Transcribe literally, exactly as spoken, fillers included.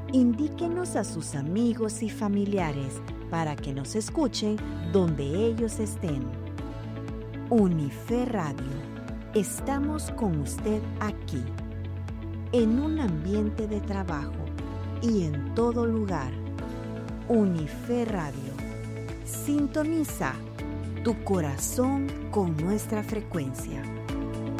Indíquenos a sus amigos y familiares para que nos escuchen donde ellos estén. Unife Radio, estamos con usted aquí, en un ambiente de trabajo y en todo lugar. Unife Radio, sintoniza tu corazón con nuestra frecuencia.